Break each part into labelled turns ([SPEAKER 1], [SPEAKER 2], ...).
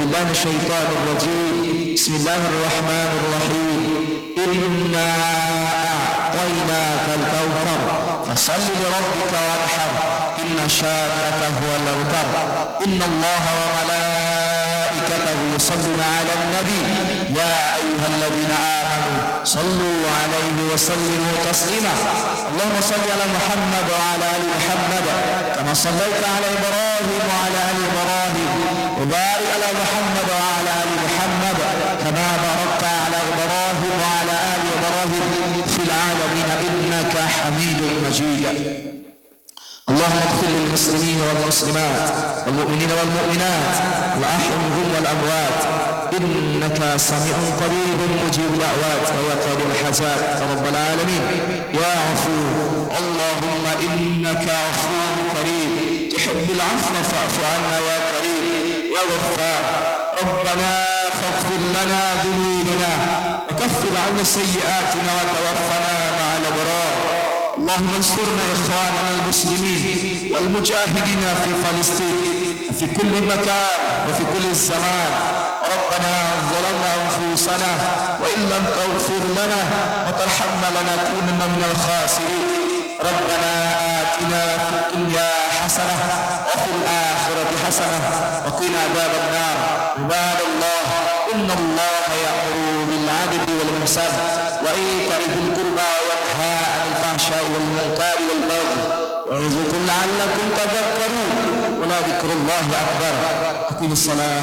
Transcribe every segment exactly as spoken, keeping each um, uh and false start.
[SPEAKER 1] بالله من الشيطان الرجيم. بسم الله الرحمن الرحيم. إنا أعطيناك الكوثر فصل لربك وانحر إن شانئك هو الأبتر. إن الله وملائكته يصلون على النبي يا أيها الذين آمنوا صلوا عليه وسلموا تسليما. اللهم صل على محمد وعلى آل محمد كما صليت على إبراهيم وعلى آل إبراهيم وبارك على محمد وعلى آل محمد كما باركت على إبراهيم وعلى آل إبراهيم في العالمين إنك حميد مجيد. اللهم اغفر للمسلمين والمسلمات والمؤمنين والمؤمنات الأحياء والأموات إنك سميع قريب مجيب دعوات ويا قاضي الحاجات يا رب العالمين يا عفو. اللهم إنك عفو كريم تحب العفو فاعف عنا يا كريم يا غفار. ربنا فاغفر لنا ذنوبنا وكفر عنا سيئاتنا وتوفنا مع الأبرار. اللهم انصرنا إخواننا المسلمين والمجاهدين في فلسطين في كل مكان وفي كل الزمان. ربنا ظلمنا أنفسنا وإن لم تغفر لنا وترحمنا لنكونن من الخاسرين. ربنا آتنا في الدنيا حسنة وفي الآخرة حسنة وقنا عذاب النار. عباد الله إن الله يأمر بالعدل والإحسان وإيتاء ذي القربى وينهى عن الفحشاء والمنكر والبغي يعظكم لعلكم تذكرون ولذكر الله أكبر. أقيموا الصلاة.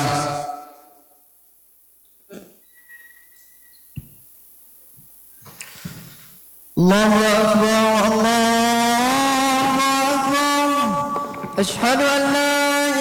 [SPEAKER 2] الله أكبر الله أكبر. أشهد أن لا